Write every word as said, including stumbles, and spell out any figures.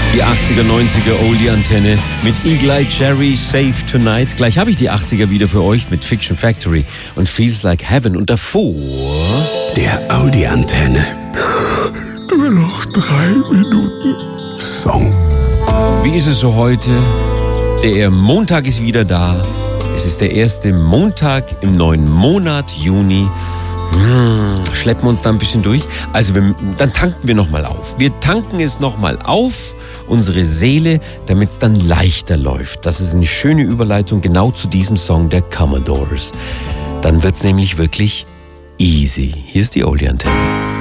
Die achtziger, neunziger Oldie-Antenne mit Eagle Eye Cherry, Save Tonight. Gleich habe ich die achtziger wieder für euch mit Fiction Factory und Feels Like Heaven. Und davor... Der Audi-Antenne. Nur noch drei Minuten Song. Wie ist es so heute? Der Montag ist wieder da. Es ist der erste Montag im neuen Monat, Juni. Hm, schleppen wir uns da ein bisschen durch. Also wir, dann tanken wir nochmal auf. Wir tanken es nochmal auf, unsere Seele, damit es dann leichter läuft. Das ist eine schöne Überleitung genau zu diesem Song der Commodores. Dann wird es nämlich wirklich easy. Hier ist die Oldie-Antenne.